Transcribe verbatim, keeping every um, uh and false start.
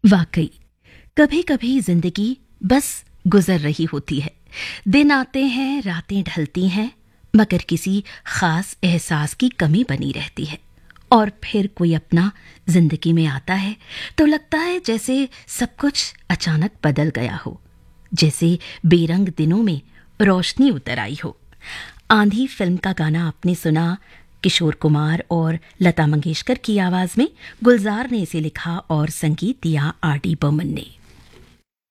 वाकई कभी कभी जिंदगी बस गुजर रही होती है। दिन आते हैं, रातें ढलती हैं, मगर किसी खास एहसास की कमी बनी रहती है। और फिर कोई अपना जिंदगी में आता है तो लगता है जैसे सब कुछ अचानक बदल गया हो, जैसे बेरंग दिनों में रोशनी उतर आई हो। आंधी फिल्म का गाना आपने सुना, किशोर कुमार और लता मंगेशकर की आवाज में। गुलजार ने इसे लिखा और संगीत दिया आर डी बर्मन ने।